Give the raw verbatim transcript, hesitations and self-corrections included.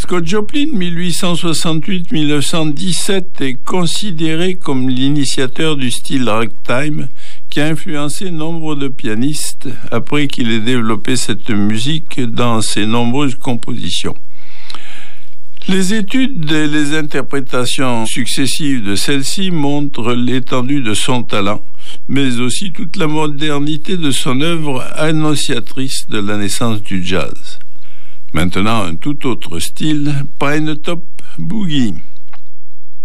Scott Joplin, dix-huit cent soixante-huit à mille neuf cent dix-sept, est considéré comme l'initiateur du style ragtime qui a influencé nombre de pianistes après qu'il ait développé cette musique dans ses nombreuses compositions. Les études et les interprétations successives de celle-ci montrent l'étendue de son talent, mais aussi toute la modernité de son œuvre annonciatrice de la naissance du jazz. Maintenant, un tout autre style, Pine Top Boogie.